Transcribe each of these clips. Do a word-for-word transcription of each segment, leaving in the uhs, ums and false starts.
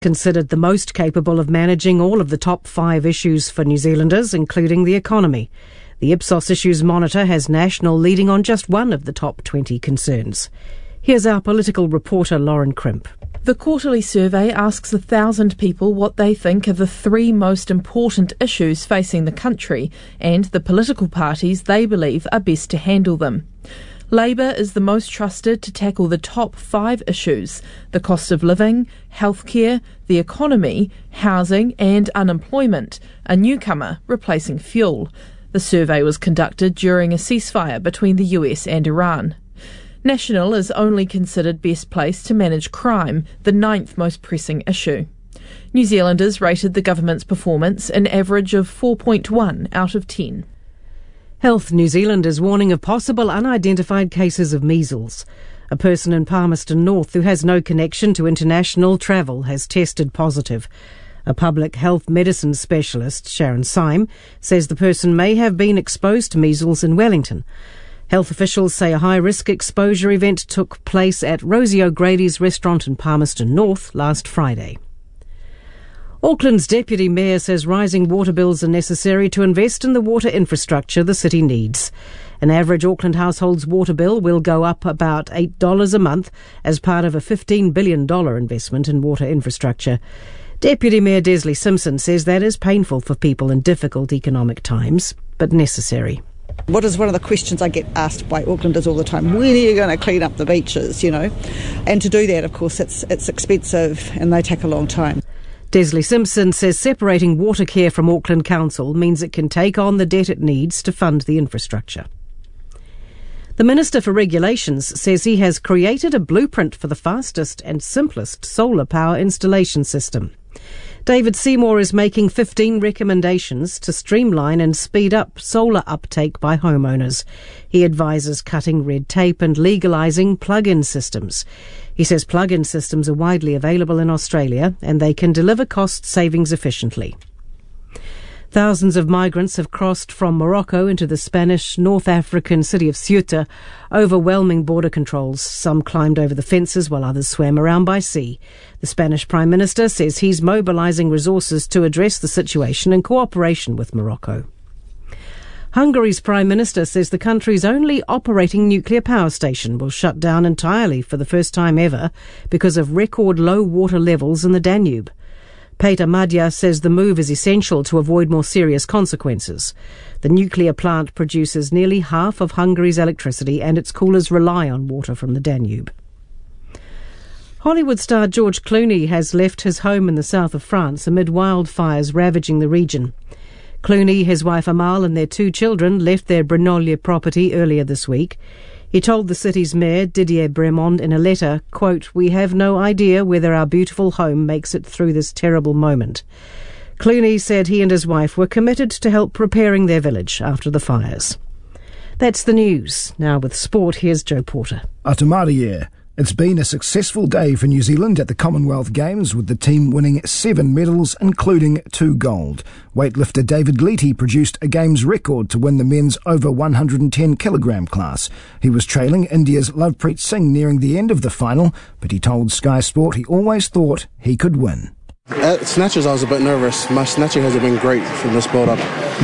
considered the most capable of managing all of the top five issues for New Zealanders, including the economy. The Ipsos Issues Monitor has National leading on just one of the top twenty concerns. Here's our political reporter Lauren Crimp. The quarterly survey asks a thousand people what they think are the three most important issues facing the country and the political parties they believe are best to handle them. Labour is the most trusted to tackle the top five issues: the cost of living, healthcare, the economy, housing and unemployment, a newcomer replacing fuel. The survey was conducted during a ceasefire between the U S and Iran. National is only considered best placed to manage crime, the ninth most pressing issue. New Zealanders rated the government's performance an average of four point one out of ten. Health New Zealand is warning of possible unidentified cases of measles. A person in Palmerston North who has no connection to international travel has tested positive. A public health medicine specialist, Sharon Syme, says the person may have been exposed to measles in Wellington. Health officials say a high-risk exposure event took place at Rosie O'Grady's restaurant in Palmerston North last Friday. Auckland's Deputy Mayor says rising water bills are necessary to invest in the water infrastructure the city needs. An average Auckland household's water bill will go up about eight dollars a month as part of a fifteen billion dollars investment in water infrastructure. Deputy Mayor Desley Simpson says that is painful for people in difficult economic times, but necessary. What is one of the questions I get asked by Aucklanders all the time? When are you going to clean up the beaches, you know? And to do that, of course, it's it's expensive and they take a long time. Desley Simpson says separating water care from Auckland Council means it can take on the debt it needs to fund the infrastructure. The Minister for Regulations says he has created a blueprint for the fastest and simplest solar power installation system. David Seymour is making fifteen recommendations to streamline and speed up solar uptake by homeowners. He advises cutting red tape and legalising plug-in systems. He says plug-in systems are widely available in Australia and they can deliver cost savings efficiently. Thousands of migrants have crossed from Morocco into the Spanish North African city of Ceuta, overwhelming border controls. Some climbed over the fences while others swam around by sea. The Spanish Prime Minister says he's mobilising resources to address the situation in cooperation with Morocco. Hungary's Prime Minister says the country's only operating nuclear power station will shut down entirely for the first time ever because of record low water levels in the Danube. Peter Madja says the move is essential to avoid more serious consequences. The nuclear plant produces nearly half of Hungary's electricity and its coolers rely on water from the Danube. Hollywood star George Clooney has left his home in the south of France amid wildfires ravaging the region. Clooney, his wife Amal and their two children left their Brenolle property earlier this week. He told the city's mayor, Didier Bremond, in a letter, quote, "We have no idea whether our beautiful home makes it through this terrible moment." Clooney said he and his wife were committed to help repairing their village after the fires. That's the news. Now with sport, here's Joe Porter. Atamarie. It's been a successful day for New Zealand at the Commonwealth Games, with the team winning seven medals, including two gold. Weightlifter David Leety produced a Games record to win the men's over one hundred ten kilogram class. He was trailing India's Lovepreet Singh nearing the end of the final, but he told Sky Sport he always thought he could win. At snatches, I was a bit nervous. My snatching hasn't been great from this build-up.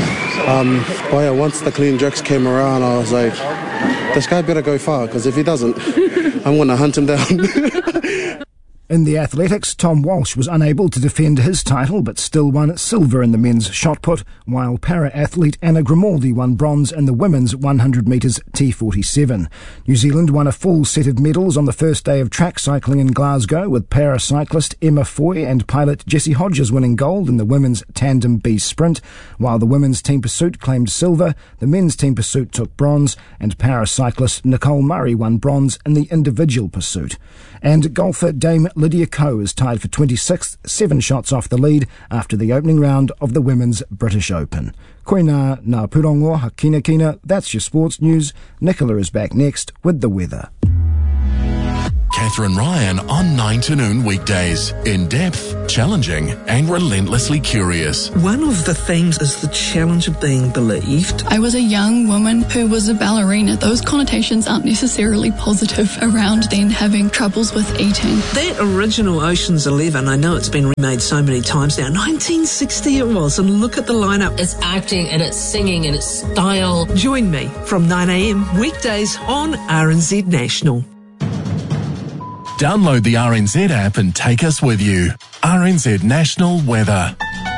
Um, but yeah, once the clean jerks came around, I was like, this guy better go far, because if he doesn't, I'm going to hunt him down. In the athletics, Tom Walsh was unable to defend his title but still won silver in the men's shot put, while para-athlete Anna Grimaldi won bronze in the women's one hundred metres T forty-seven. New Zealand won a full set of medals on the first day of track cycling in Glasgow, with para-cyclist Emma Foy and pilot Jessie Hodges winning gold in the women's tandem B sprint. While the women's team pursuit claimed silver, the men's team pursuit took bronze, and para-cyclist Nicole Murray won bronze in the individual pursuit. And golfer Dame Lydia Ko is tied for twenty-sixth, seven shots off the lead after the opening round of the Women's British Open. Koina ngā purongo hakina kina, that's your sports news. Nicola is back next with the weather. Catherine Ryan on nine to noon weekdays. In-depth, challenging and relentlessly curious. One of the themes is the challenge of being believed. I was a young woman who was a ballerina. Those connotations aren't necessarily positive around then having troubles with eating. That original Ocean's Eleven, I know it's been remade so many times now, nineteen sixty it was, and look at the lineup. It's acting and it's singing and it's style. Join me from nine a m weekdays on R N Z National. Download the R N Z app and take us with you. R N Z National Weather.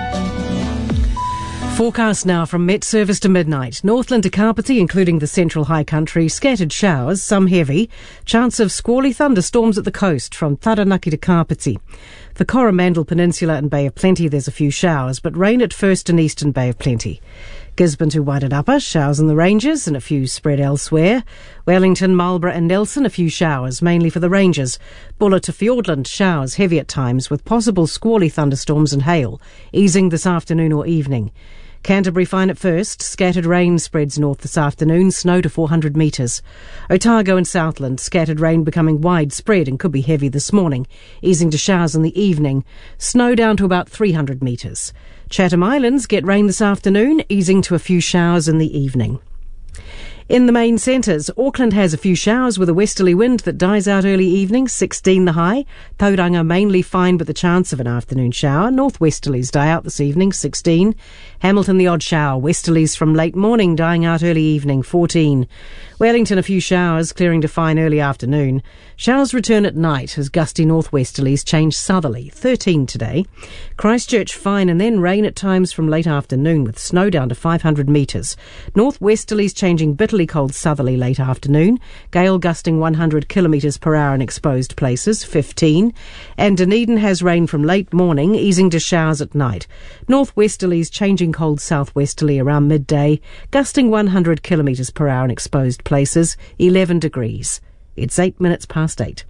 Forecast now from Met Service to midnight. Northland to Kapiti, including the central high country, scattered showers, some heavy. Chance of squally thunderstorms at the coast from Taranaki to Kapiti. For Coromandel Peninsula and Bay of Plenty, there's a few showers, but rain at first and eastern Bay of Plenty. Gisborne to Wairarapa, showers in the ranges and a few spread elsewhere. Wellington, Marlborough and Nelson, a few showers, mainly for the ranges. Buller to Fiordland, showers heavy at times with possible squally thunderstorms and hail, easing this afternoon or evening. Canterbury fine at first, scattered rain spreads north this afternoon, snow to four hundred metres. Otago and Southland, scattered rain becoming widespread and could be heavy this morning, easing to showers in the evening. Snow down to about three hundred metres. Chatham Islands get rain this afternoon, easing to a few showers in the evening. In the main centres, Auckland has a few showers with a westerly wind that dies out early evening, sixteen the high. Tauranga mainly fine but the chance of an afternoon shower. Northwesterlies die out this evening, sixteen. Hamilton the odd shower, westerlies from late morning dying out early evening, fourteen. Wellington a few showers, clearing to fine early afternoon. Showers return at night as gusty northwesterlies change southerly, thirteen today. Christchurch fine and then rain at times from late afternoon with snow down to five hundred metres. Northwesterlies changing bitterly cold southerly late afternoon. Gale gusting one hundred kilometres per hour in exposed places, fifteen. And Dunedin has rain from late morning, easing to showers at night. Northwesterlies changing cold southwesterly around midday, gusting one hundred kilometres per hour in exposed places, eleven degrees. It's eight minutes past eight.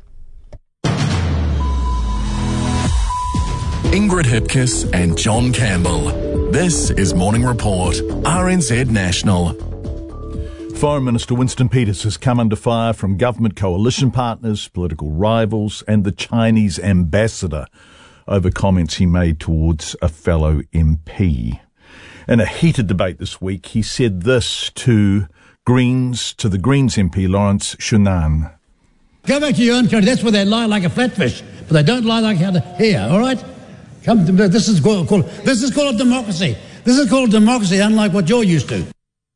Ingrid Hipkiss and John Campbell. This is Morning Report, R N Z National. Foreign Minister Winston Peters has come under fire from government coalition partners, political rivals and the Chinese ambassador over comments he made towards a fellow M P. In a heated debate this week, he said this to Greens, to the Greens M P Lawrence Shunan. Go back to your own country. That's where they lie like a flatfish, but they don't lie like here. All right, come. To, this is called, called this is called democracy. This is called democracy, unlike what you're used to.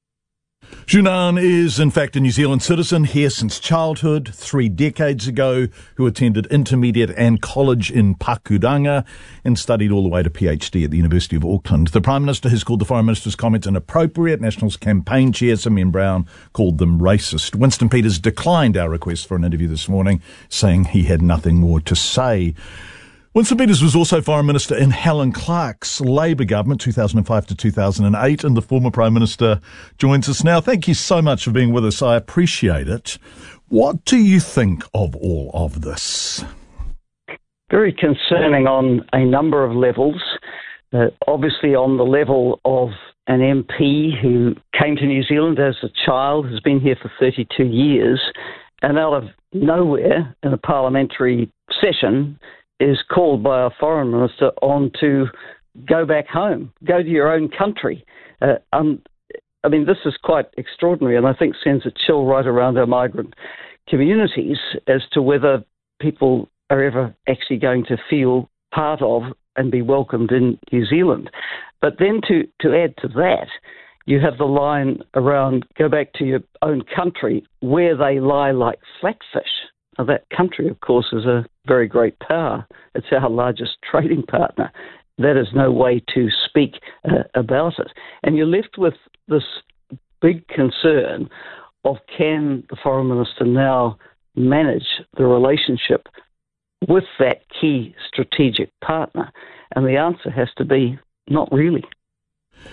Shunan is, in fact, a New Zealand citizen here since childhood, three decades ago, who attended intermediate and college in Pakudanga and studied all the way to PhD at the University of Auckland. The Prime Minister has called the Foreign Minister's comments inappropriate. Nationals campaign chair Simeon Brown called them racist. Winston Peters declined our request for an interview this morning, saying he had nothing more to say. Winston Peters was also Foreign Minister in Helen Clark's Labour government, two thousand five to two thousand eight, and the former Prime Minister joins us now. Thank you so much for being with us. I appreciate it. What do you think of all of this? Very concerning on a number of levels. Uh, obviously on the level of an M P who came to New Zealand as a child, has been here for thirty-two years, and out of nowhere in a parliamentary session is called by our foreign minister on to go back home, go to your own country. Uh, um, I mean, this is quite extraordinary, and I think sends a chill right around our migrant communities as to whether people are ever actually going to feel part of and be welcomed in New Zealand. But then to, to add to that, you have the line around go back to your own country where they lie like flatfish. Now, that country, of course, is a very great power. It's our largest trading partner. That is no way to speak uh, about it. And you're left with this big concern of can the Foreign Minister now manage the relationship with that key strategic partner? And the answer has to be not really.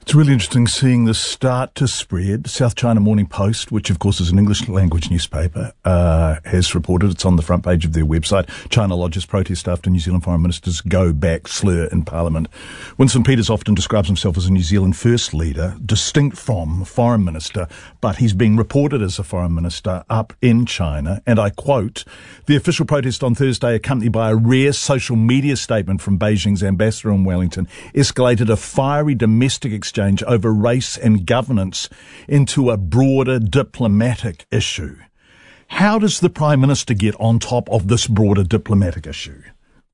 It's really interesting seeing this start to spread. South China Morning Post, which of course is an English language newspaper, uh, has reported, it's on the front page of their website, China lodges protest after New Zealand Foreign Minister's go back slur in Parliament. Winston Peters often describes himself as a New Zealand First Leader, distinct from Foreign Minister, but he's being reported as a Foreign Minister up in China. And I quote, the official protest on Thursday, accompanied by a rare social media statement from Beijing's ambassador in Wellington, escalated a fiery domestic exchange exchange over race and governance into a broader diplomatic issue. How does the Prime Minister get on top of this broader diplomatic issue?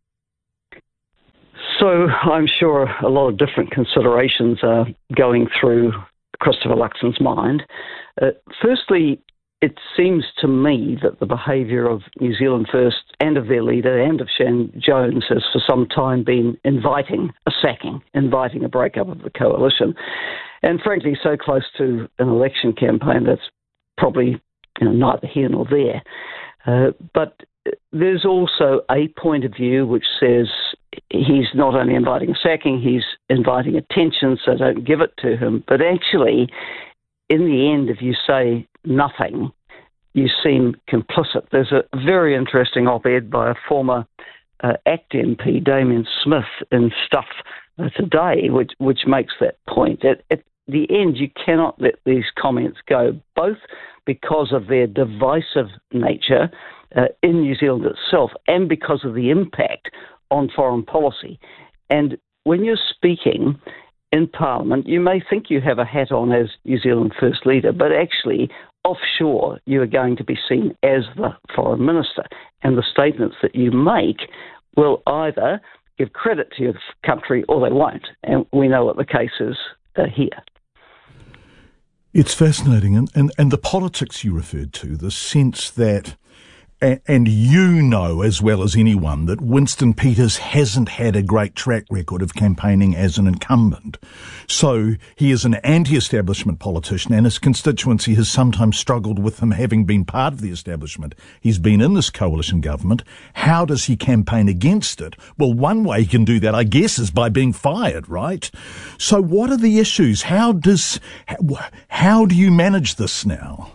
So I'm sure a lot of different considerations are going through Christopher Luxon's mind. Uh, firstly, it seems to me that the behaviour of New Zealand First and of their leader and of Shan Jones has for some time been inviting a sacking, inviting a breakup of the coalition. And frankly, so close to an election campaign that's probably you know, neither here nor there. Uh, but there's also a point of view which says he's not only inviting a sacking, he's inviting attention, so don't give it to him. But actually, in the end, if you say nothing, you seem complicit. There's a very interesting op-ed by a former uh, ACT M P, Damien Smith, in Stuff uh, Today, which which makes that point. At, at the end, you cannot let these comments go, both because of their divisive nature uh, in New Zealand itself and because of the impact on foreign policy. And when you're speaking in Parliament, you may think you have a hat on as New Zealand First Leader, but actually offshore you are going to be seen as the Foreign Minister. And the statements that you make will either give credit to your country or they won't. And we know what the case is uh, here. It's fascinating. And, and, and the politics you referred to, the sense that, and, and you know as well as anyone, that Winston Peters hasn't had a great track record of campaigning as an incumbent. So he is an anti-establishment politician, and his constituency has sometimes struggled with him having been part of the establishment. He's been in this coalition government. How does he campaign against it? Well, one way he can do that, I guess, is by being fired, right? So what are the issues? How does, how, how do you manage this now?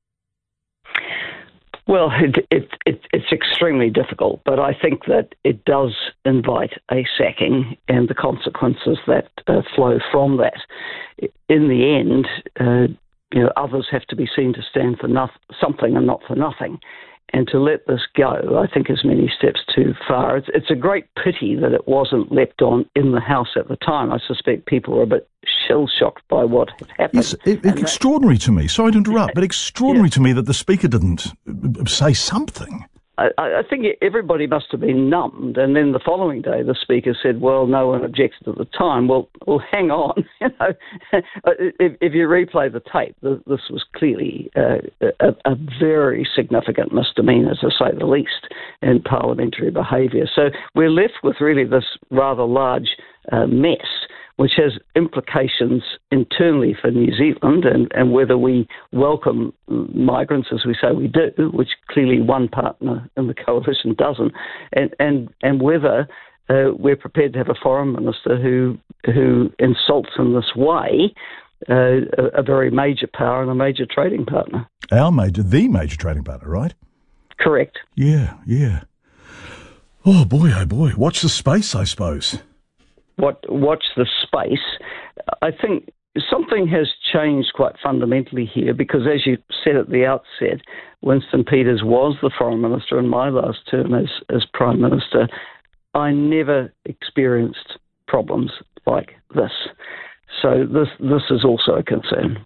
Well, it, it, it, it's extremely difficult, but I think that it does invite a sacking and the consequences that uh, flow from that. In the end, uh, you know, others have to be seen to stand for no- something and not for nothing. And to let this go, I think, is many steps too far. It's, it's a great pity that it wasn't leapt on in the House at the time. I suspect people were a bit shell-shocked by what had happened. Yes, it, it's extraordinary that, to me. Sorry to interrupt, but extraordinary yeah. to me that the Speaker didn't say something. I, I think everybody must have been numbed, and then the following day the Speaker said, well, no one objected at the time. Well, well, hang on. You know, if, if you replay the tape, this was clearly uh, a, a very significant misdemeanour, to say the least, in parliamentary behaviour. So we're left with really this rather large uh, mess, which has implications internally for New Zealand and, and whether we welcome migrants, as we say we do, which clearly one partner in the coalition doesn't, and, and, and whether uh, we're prepared to have a foreign minister who who insults in this way uh, a, a very major power and a major trading partner. Our major, the major trading partner, right? Correct. Yeah, yeah. Oh, boy, oh, boy. Watch the space, I suppose. What, watch the space. I think something has changed quite fundamentally here because, as you said at the outset, Winston Peters was the Foreign Minister in my last term as, as Prime Minister. I never experienced problems like this. So this this is also a concern.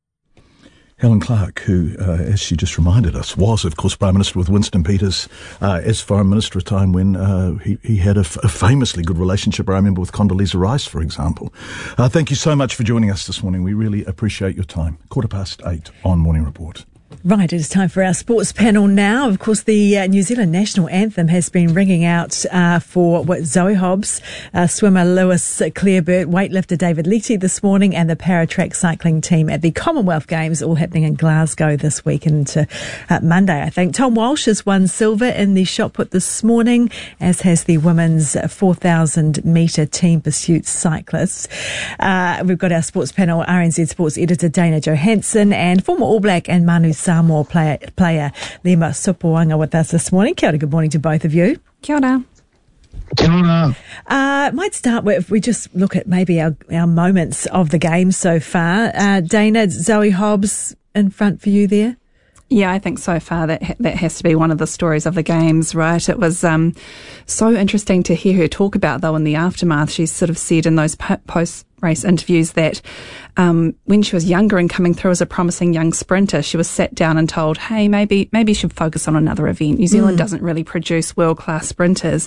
Helen Clark, who, uh, as she just reminded us, was, of course, Prime Minister with Winston Peters uh, as Foreign Minister, a time when uh, he, he had a, f- a famously good relationship, I remember, with Condoleezza Rice, for example. Uh, thank you so much for joining us this morning. We really appreciate your time. Quarter past eight on Morning Report. Right, it is time for our sports panel now. Of course, the uh, New Zealand national anthem has been ringing out uh, for what Zoe Hobbs, uh, swimmer Lewis Clareburt, weightlifter David Letty this morning, and the para-track cycling team at the Commonwealth Games, all happening in Glasgow this week and into uh, Monday, I think. Tom Walsh has won silver in the shot put this morning, as has the women's four thousand metre team pursuit cyclists. Uh, we've got our sports panel, R N Z Sports editor Dana Johansson, and former All Black and Manu Samoa player, player Lima Sopoaga with us this morning. Kia ora, good morning to both of you. Kia ora. Kia ora. Uh, might start with, if we just look at maybe our, our moments of the game so far. Uh, Dana, Zoe Hobbs in front for you there? Yeah, I think so far that that has to be one of the stories of the games, right? It was um, so interesting to hear her talk about, though, in the aftermath. She sort of said in those post-race interviews that um, when she was younger and coming through as a promising young sprinter, she was sat down and told, hey, maybe maybe you should focus on another event. New Zealand mm. doesn't really produce world-class sprinters.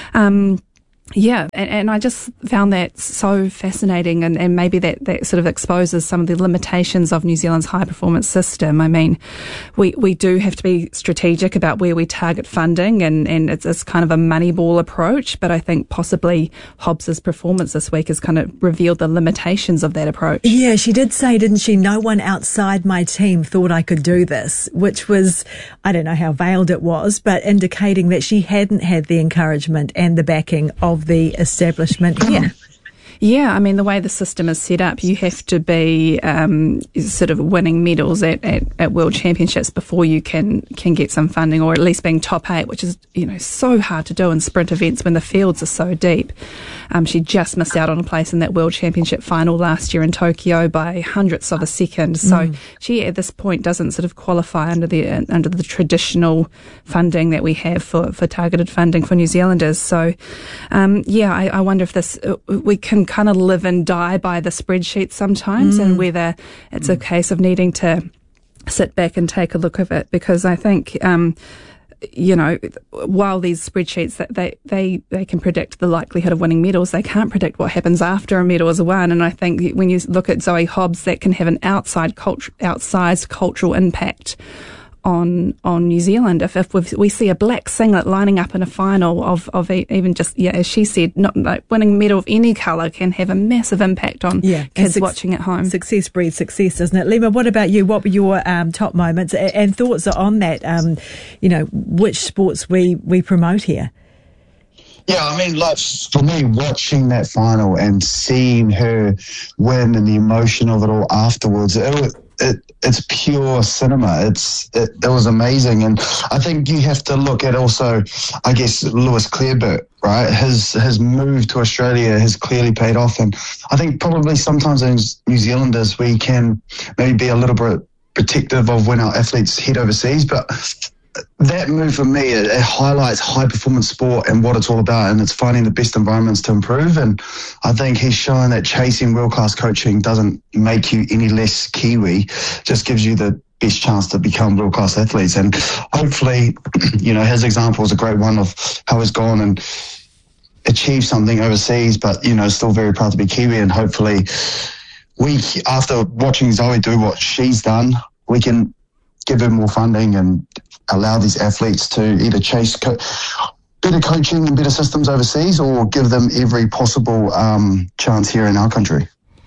Um Yeah, and, and I just found that so fascinating, and, and maybe that, that sort of exposes some of the limitations of New Zealand's high-performance system. I mean, we, we do have to be strategic about where we target funding, and, and it's, it's kind of a moneyball approach, but I think possibly Hobbs's performance this week has kind of revealed the limitations of that approach. Yeah, she did say, didn't she, no one outside my team thought I could do this, which was, I don't know how veiled it was, but indicating that she hadn't had the encouragement and the backing of the establishment here. Yeah, I mean, the way the system is set up, you have to be um, sort of winning medals at, at, at World Championships before you can, can get some funding, or at least being top eight, which is, you know, so hard to do in sprint events when the fields are so deep. Um, she just missed out on a place in that World Championship final last year in Tokyo by hundredths of a second. So mm. she, at this point, doesn't sort of qualify under the uh, under the traditional funding that we have for, for targeted funding for New Zealanders. So, um, yeah, I, I wonder if this uh, we can kind of live and die by the spreadsheet sometimes, mm. and whether it's a case of needing to sit back and take a look at it, because I think, um, you know, while these spreadsheets, that they, they, they can predict the likelihood of winning medals, they can't predict what happens after a medal is won. And I think when you look at Zoe Hobbs, that can have an outside culture, outsized cultural impact on on New Zealand. If if we've, we see a black singlet lining up in a final of, of even just, yeah, as she said, not like winning a medal of any colour can have a massive impact on yeah, kids su- watching at home. Success breeds success, doesn't it? Lima, what about you? What were your um, top moments and, and thoughts on that, um, you know, which sports we, we promote here? Yeah, I mean, like, for me, watching that final and seeing her win and the emotion of it all afterwards, it was, It, it's pure cinema. It's it, it was amazing, and I think you have to look at also, I guess, Lewis Clareburt, right? His his move to Australia has clearly paid off, and I think probably sometimes as New Zealanders we can maybe be a little bit protective of when our athletes head overseas, but that move for me, it, it highlights high performance sport and what it's all about, and it's finding the best environments to improve. And I think he's shown that chasing world class coaching doesn't make you any less Kiwi, just gives you the best chance to become world class athletes. And hopefully, you know, his example is a great one of how he's gone and achieved something overseas, but, you know, still very proud to be Kiwi. And hopefully we, after watching Zoe do what she's done, we can give her more funding and allow these athletes to either chase co- better coaching and better systems overseas, or give them every possible um, chance here in our country.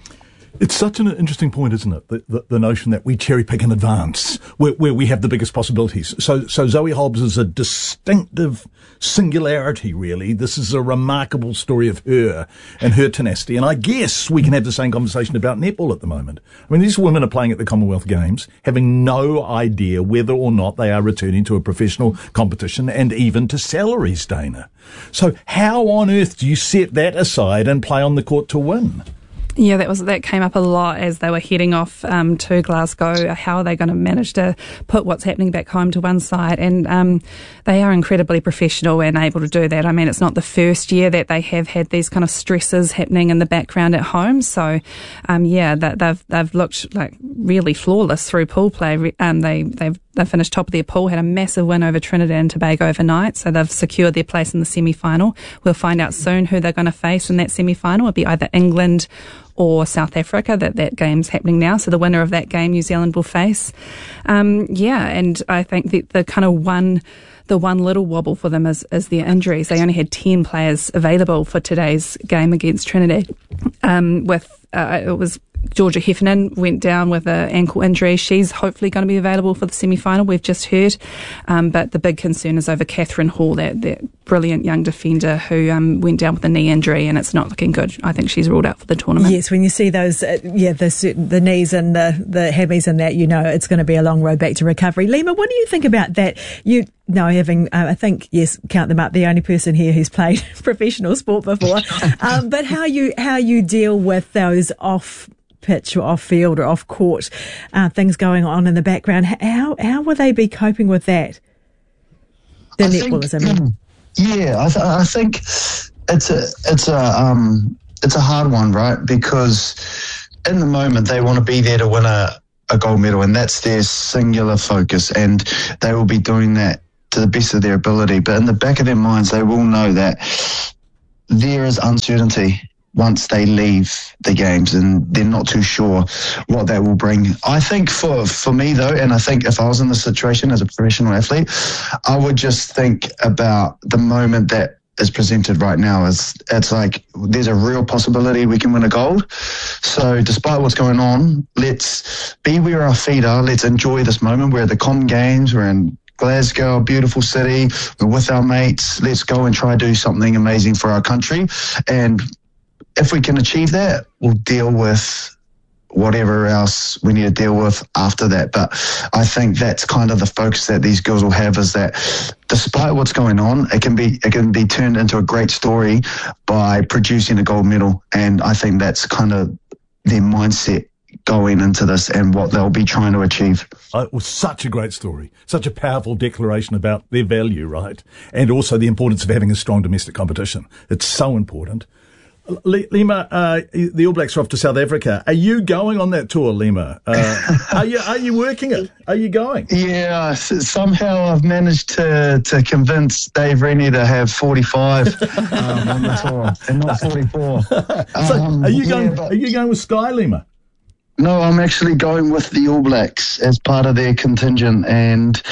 It's such an interesting point, isn't it? The, the, the notion that we cherry pick in advance, where, where we have the biggest possibilities. So, so Zoe Hobbs is a distinctive singularity, really. This is a remarkable story of her and her tenacity. And I guess we can have the same conversation about netball at the moment. I mean, these women are playing at the Commonwealth Games, having no idea whether or not they are returning to a professional competition and even to salaries, Dana. So how on earth do you set that aside and play on the court to win? Yeah, that was that came up a lot as they were heading off um, to Glasgow. How are they going to manage to put what's happening back home to one side? And um, they are incredibly professional and able to do that. I mean, it's not the first year that they have had these kind of stresses happening in the background at home. So, um, yeah, that they've they've looked like really flawless through pool play. Um, they they've They finished top of their pool, had a massive win over Trinidad and Tobago overnight, so they've secured their place in the semi-final. We'll find out soon who they're going to face in that semi-final. It'll be either England or South Africa. That that game's happening now, so the winner of that game New Zealand will face. Um, yeah, and I think the, the kind of one... The one little wobble for them is, is their injuries. They only had ten players available for today's game against Trinidad. Um, with uh, it was Georgia Heffernan went down with an ankle injury. She's hopefully going to be available for the semi-final, we've just heard. Um, but the big concern is over Catherine Hall, that, that brilliant young defender who um, went down with a knee injury, and it's not looking good. I think she's ruled out for the tournament. Yes, when you see those, uh, yeah, the, the knees and the, the hammies and that, you know it's going to be a long road back to recovery. Lima, what do you think about that? You know, having, uh, I think, yes, count them up, the only person here who's played professional sport before. um, but how you how you deal with those off pitch or off field or off court uh, things going on in the background. How how will they be coping with that? The netballers, I mean. Yeah, I, th- I think it's a it's a um it's a hard one, right? Because in the moment they want to be there to win a, a gold medal, and that's their singular focus, and they will be doing that to the best of their ability. But in the back of their minds, they will know that there is uncertainty once they leave the games, and they're not too sure what that will bring. I think for, for me, though, and I think if I was in this situation as a professional athlete, I would just think about the moment that is presented right now. As it's like there's a real possibility we can win a gold. So despite what's going on, let's be where our feet are. Let's enjoy this moment. We're at the Com Games. We're in Glasgow, a beautiful city. We're with our mates. Let's go and try to do something amazing for our country. And if we can achieve that, we'll deal with whatever else we need to deal with after that. But I think that's kind of the focus that these girls will have, is that despite what's going on, it can be it can be turned into a great story by producing a gold medal. And I think that's kind of their mindset going into this and what they'll be trying to achieve. Uh, it was such a great story, such a powerful declaration about their value, right? And also the importance of having a strong domestic competition. It's so important. Lima, uh, the All Blacks are off to South Africa. Are you going on that tour, Lima? Uh, are you are you working it? Are you going? Yeah, somehow I've managed to, to convince Dave Rennie to have forty-five um, on the tour and not forty-four. So um, are you going? Yeah, but, are you going with Sky, Lima? No, I'm actually going with the All Blacks as part of their contingent and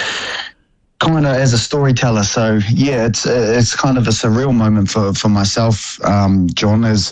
kind of as a storyteller. So yeah, it's it's kind of a surreal moment for, for myself, um, John, as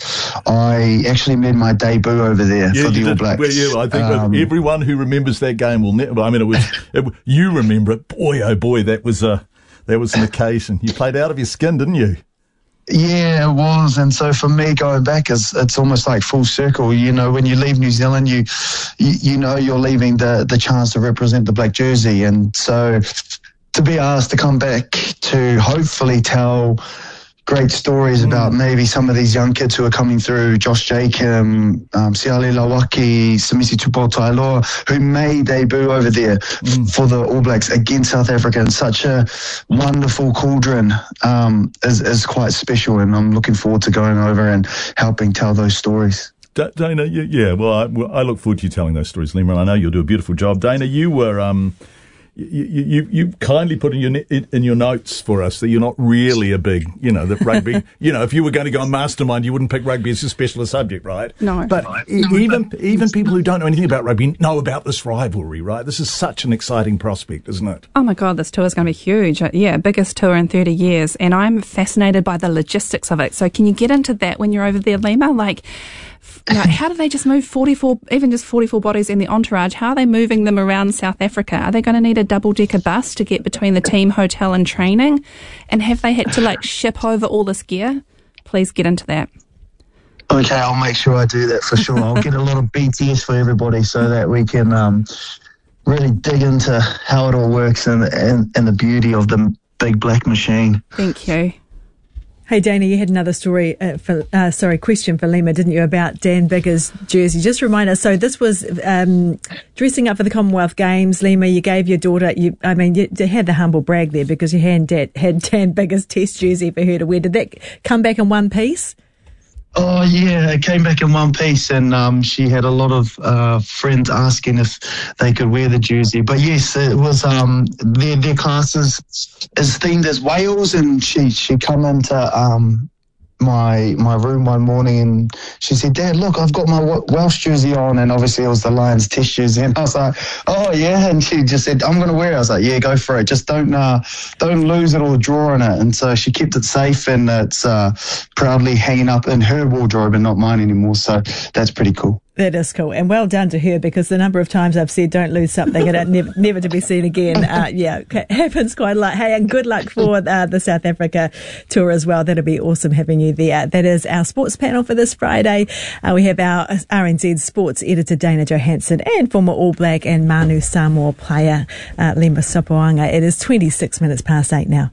I actually made my debut over there yeah, for the did. All Blacks. Well, yeah, I think um, everyone who remembers that game will never, I mean, it was, it, you remember it. Boy, oh boy, that was a, that was an occasion. You played out of your skin, didn't you? Yeah, it was. And so for me, going back, is it's almost like full circle. You know, when you leave New Zealand, you, you, you know, you're leaving the, the chance to represent the black jersey. And so to be asked to come back to hopefully tell great stories mm. about maybe some of these young kids who are coming through, Josh Jacob, um, Siale Lawaki, Samisi Tupou-Tailoa, who may debut over there mm. for the All Blacks against South Africa in such a wonderful cauldron, um, is, is quite special. And I'm looking forward to going over and helping tell those stories. Dana, yeah, well, I, well, I look forward to you telling those stories, Lima, and I know you'll do a beautiful job. Dana, you were... Um, You, you, you kindly put in your, in your notes for us that you're not really a big, you know, that rugby, you know, if you were going to go on Mastermind, you wouldn't pick rugby as a specialist subject, right? No. But no, even, but, even people who don't know anything about rugby know about this rivalry, right? This is such an exciting prospect, isn't it? Oh my God, this tour is going to be huge. Yeah, biggest tour in thirty years. And I'm fascinated by the logistics of it. So can you get into that when you're over there, Lima? Like, Like, how do they just move forty-four, even just forty-four bodies in the entourage? How are they moving them around South Africa? Are they going to need a double-decker bus to get between the team, hotel and training? And have they had to, like, ship over all this gear? Please get into that. Okay, I'll make sure I do that for sure. I'll get a lot of B T S for everybody so that we can um, really dig into how it all works and, and, and the beauty of the big black machine. Thank you. Hey, Dana, you had another story, uh, for, uh, sorry, question for Lima, didn't you, about Dan Biggar's jersey? Just remind us, so this was um, dressing up for the Commonwealth Games. Lima, you gave your daughter, you, I mean, you, you had the humble brag there because you had, had Dan Biggar's test jersey for her to wear. Did that come back in one piece? Oh, yeah, it came back in one piece, and um, she had a lot of uh, friends asking if they could wear the jersey. But yes, it was um, their, their classes is themed as Wales, and she, she come into um, my my room one morning and she said, Dad, look, I've got my Welsh jersey on, and obviously it was the Lions test jersey, and I was like, oh yeah, and she just said, I'm going to wear it. I was like, yeah, go for it, just don't uh, don't lose it or draw in it. And so she kept it safe, and it's uh, proudly hanging up in her wardrobe and not mine anymore, so that's pretty cool. That is cool, and well done to her, because the number of times I've said don't lose something and it never, never to be seen again, uh, yeah, happens quite a lot. Hey, and good luck for uh, the South Africa tour as well. That'll be awesome having you there. That is our sports panel for this Friday. Uh, we have our R N Z sports editor Dana Johansson and former All Black and Manu Samoa player uh, Lemba Sopoaga. It is twenty-six minutes past eight now.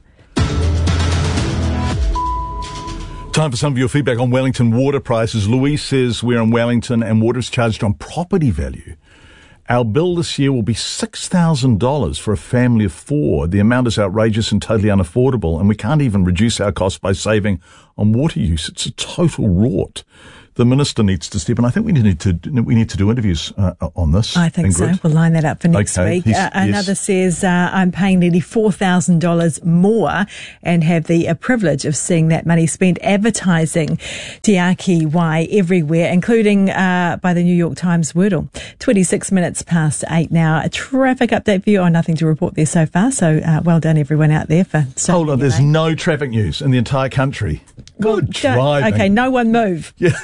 Time for some of your feedback on Wellington water prices. Louise says we're in Wellington and water is charged on property value. Our bill this year will be six thousand dollars for a family of four. The amount is outrageous and totally unaffordable, and we can't even reduce our costs by saving on water use. It's a total rort. The minister needs to step in. I think we need to we need to do interviews uh, on this. I think Ingrid. so. We'll line that up for next okay. week. Uh, another yes. says, uh, I'm paying nearly four thousand dollars more and have the uh, privilege of seeing that money spent advertising Te Aki Wai everywhere, including uh, by the New York Times Wordle. twenty-six minutes past eight now. A traffic update for you. Oh, nothing to report there so far. So uh, well done everyone out there for... Hold on, there's no traffic news in the entire country. Good driving. Okay, no one move. Yeah.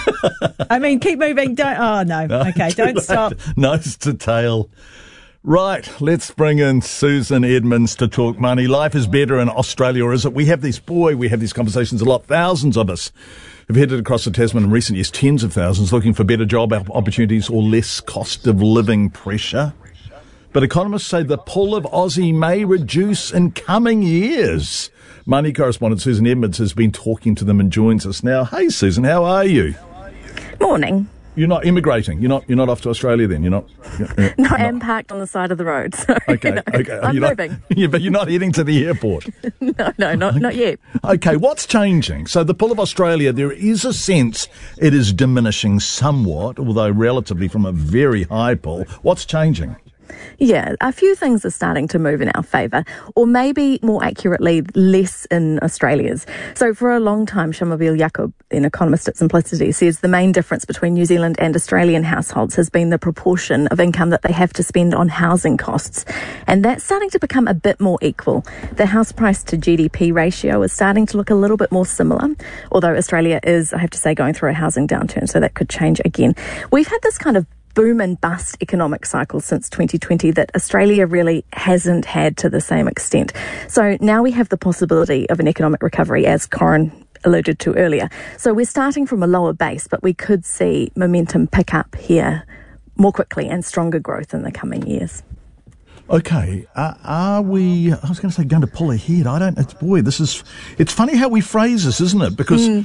I mean, keep moving. Don't. Oh no. no okay, don't stop. Nose to tail. Right, let's bring in Susan Edmonds to talk money. Life is better in Australia, or is it? We have these, boy, we have these conversations a lot. Thousands of us have headed across the Tasman in recent years, tens of thousands, looking for better job opportunities or less cost of living pressure. But economists say the pull of Aussie may reduce in coming years. Money correspondent Susan Edmonds has been talking to them and joins us now. Hey, Susan, how are you? Morning. You're not immigrating. You're not. You're not off to Australia then. You're not. You're, no, I am parked on the side of the road. So, okay. You know, okay. I'm you're moving. Not, yeah, but you're not heading to the airport. no, no, not not yet. Okay. What's changing? So the pull of Australia, there is a sense it is diminishing somewhat, although relatively from a very high pull. What's changing? Yeah, a few things are starting to move in our favour, or maybe more accurately, less in Australia's. So for a long time, Shamobeel Yaqub, an economist at Simplicity, says the main difference between New Zealand and Australian households has been the proportion of income that they have to spend on housing costs. And that's starting to become a bit more equal. The house price to G D P ratio is starting to look a little bit more similar, although Australia is, I have to say, going through a housing downturn, so that could change again. We've had this kind of boom and bust economic cycle since twenty twenty that Australia really hasn't had to the same extent. So now we have the possibility of an economic recovery, as Corin alluded to earlier. So we're starting from a lower base, but we could see momentum pick up here more quickly and stronger growth in the coming years. Okay, uh, are we, I was going to say going to pull ahead. I don't, it's, boy, this is, it's funny how we phrase this, isn't it? Because mm.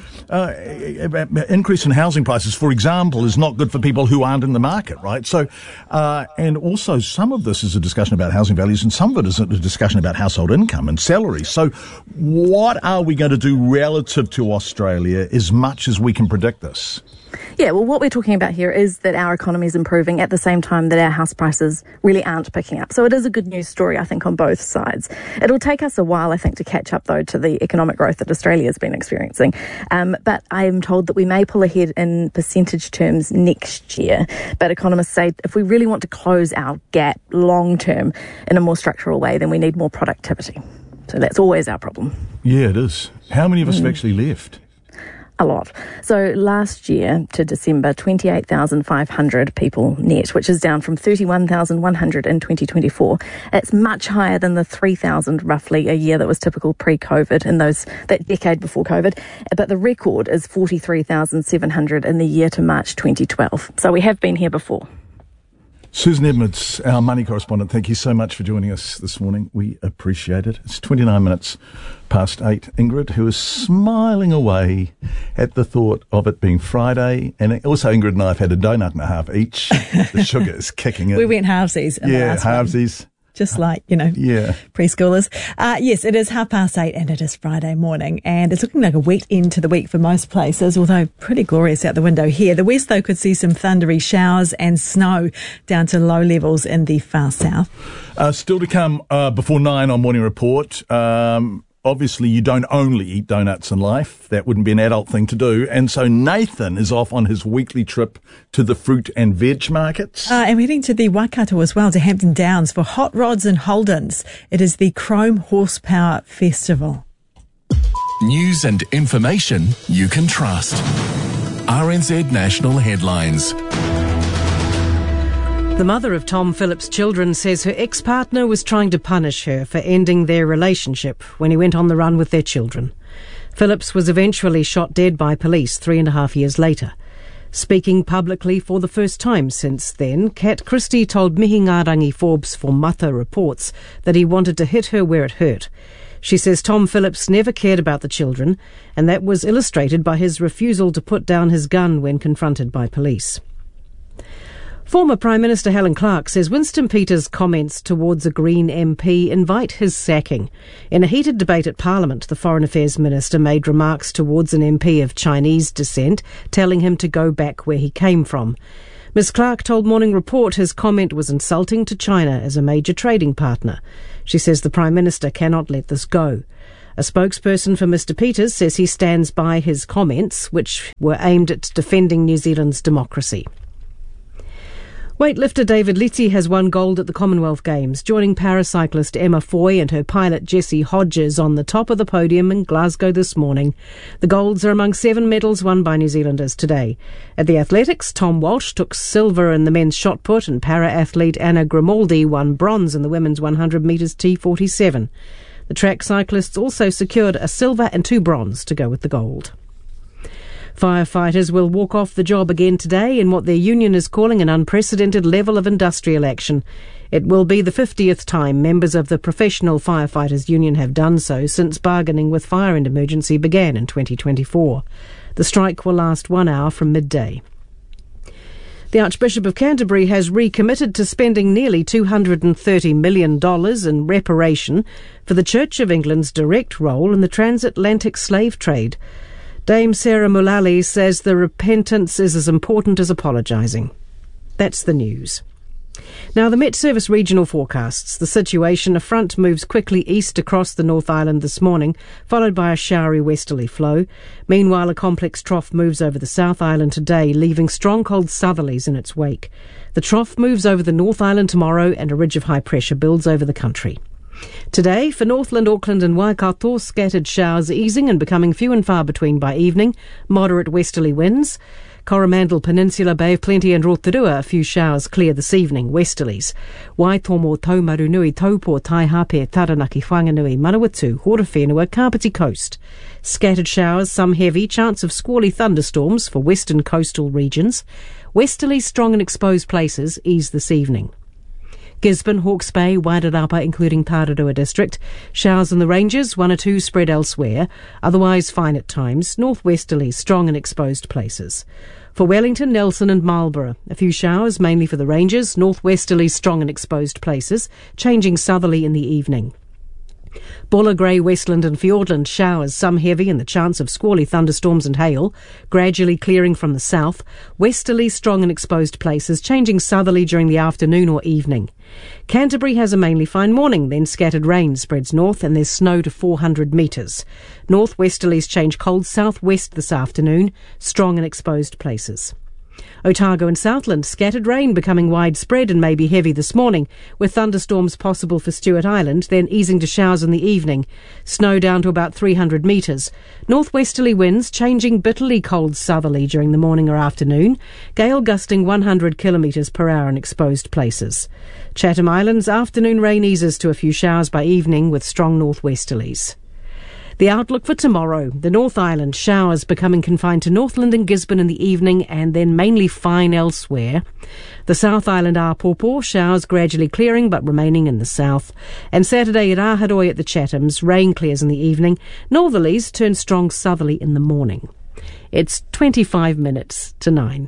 uh, increase in housing prices, for example, is not good for people who aren't in the market, right? So, uh, and also some of this is a discussion about housing values and some of it is a discussion about household income and salaries. So what are we going to do relative to Australia as much as we can predict this? Yeah, well, what we're talking about here is that our economy is improving at the same time that our house prices really aren't picking up. So it is a good news story, I think, on both sides. It'll take us a while, I think, to catch up, though, to the economic growth that Australia has been experiencing. Um, but I am told that we may pull ahead in percentage terms next year. But economists say if we really want to close our gap long term in a more structural way, then we need more productivity. So that's always our problem. Yeah, it is. How many of us mm. have actually left? A lot. So last year to December, twenty-eight thousand five hundred people net, which is down from thirty-one thousand one hundred in twenty twenty-four. It's much higher than the three thousand roughly a year that was typical pre-COVID in those that decade before COVID. But the record is forty-three thousand seven hundred in the year to March twenty twelve. So we have been here before. Susan Edmonds, our money correspondent, thank you so much for joining us this morning. We appreciate it. It's twenty-nine minutes past eight. Ingrid, who is smiling away at the thought of it being Friday. And also Ingrid and I have had a donut and a half each. The sugar is kicking in. We went halvesies. Yeah, halvesies. just like, you know, yeah. preschoolers. Uh, yes, it is half past eight and it is Friday morning, and it's looking like a wet end to the week for most places, although pretty glorious out the window here. The west, though, could see some thundery showers and snow down to low levels in the far south. Uh, still to come uh, before nine on Morning Report. Um, Obviously, you don't only eat donuts in life. That wouldn't be an adult thing to do. And so Nathan is off on his weekly trip to the fruit and veg markets. Uh, and we're heading to the Waikato as well, to Hampton Downs for Hot Rods and Holdens. It is the Chrome Horsepower Festival. News and information you can trust. R N Z National Headlines. The mother of Tom Phillips' children says her ex-partner was trying to punish her for ending their relationship when he went on the run with their children. Phillips was eventually shot dead by police three and a half years later. Speaking publicly for the first time since then, Kat Christie told Mihi Ngārangi Forbes for Mata Reports that he wanted to hit her where it hurt. She says Tom Phillips never cared about the children, and that was illustrated by his refusal to put down his gun when confronted by police. Former Prime Minister Helen Clark says Winston Peters' comments towards a Green M P invite his sacking. In a heated debate at Parliament, the Foreign Affairs Minister made remarks towards an M P of Chinese descent, telling him to go back where he came from. Miz Clark told Morning Report his comment was insulting to China as a major trading partner. She says the Prime Minister cannot let this go. A spokesperson for Mister Peters says he stands by his comments, which were aimed at defending New Zealand's democracy. Weightlifter David Liti has won gold at the Commonwealth Games, joining paracyclist Emma Foy and her pilot Jessie Hodges on the top of the podium in Glasgow this morning. The golds are among seven medals won by New Zealanders today. At the athletics, Tom Walsh took silver in the men's shot put and para-athlete Anna Grimaldi won bronze in the women's one hundred metres T forty-seven. The track cyclists also secured a silver and two bronze to go with the gold. Firefighters will walk off the job again today in what their union is calling an unprecedented level of industrial action. It will be the fiftieth time members of the Professional Firefighters Union have done so since bargaining with Fire and Emergency began in twenty twenty-four. The strike will last one hour from midday. The Archbishop of Canterbury has recommitted to spending nearly two hundred thirty million dollars in reparation for the Church of England's direct role in the transatlantic slave trade. Dame Sarah Mullally says the repentance is as important as apologising. That's the news. Now, the Met Service regional forecasts. The situation, a front moves quickly east across the North Island this morning, followed by a showery westerly flow. Meanwhile, a complex trough moves over the South Island today, leaving strong cold southerlies in its wake. The trough moves over the North Island tomorrow, and a ridge of high pressure builds over the country. Today, for Northland, Auckland and Waikato, scattered showers easing and becoming few and far between by evening, moderate westerly winds. Coromandel Peninsula, Bay of Plenty and Rotorua, a few showers clear this evening, westerlies. Waitomo, Taumarunui, Taupo, Taihape, Taranaki, Whanganui, Manawatu, Horowhenua, Kapiti Coast. Scattered showers, some heavy, chance of squally thunderstorms for western coastal regions. Westerlies strong in exposed places ease this evening. Gisborne, Hawke's Bay, Wairarapa including Tararua district. Showers in the ranges, one or two spread elsewhere. Otherwise fine at times. Northwesterlies strong in exposed places. For Wellington, Nelson and Marlborough, a few showers mainly for the ranges. Northwesterlies strong in exposed places, changing southerly in the evening. Buller, Grey, Westland and Fiordland showers, some heavy and the chance of squally thunderstorms and hail, gradually clearing from the south. Westerly strong in exposed places, changing southerly during the afternoon or evening. Canterbury has a mainly fine morning, then scattered rain spreads north and there's snow to four hundred metres. Northwesterlies change cold southwest this afternoon, strong in exposed places. Otago and Southland, scattered rain becoming widespread and maybe heavy this morning, with thunderstorms possible for Stewart Island, then easing to showers in the evening. Snow down to about three hundred metres. Northwesterly winds changing bitterly cold southerly during the morning or afternoon. Gale gusting one hundred kilometres per hour in exposed places. Chatham Islands, afternoon rain eases to a few showers by evening with strong northwesterlies. The outlook for tomorrow, the North Island, showers becoming confined to Northland and Gisborne in the evening and then mainly fine elsewhere. The South Island Āpōpō, showers gradually clearing but remaining in the south. And Saturday at Āhiroi at the Chathams, rain clears in the evening. Northerlies turn strong southerly in the morning. It's twenty-five minutes to nine.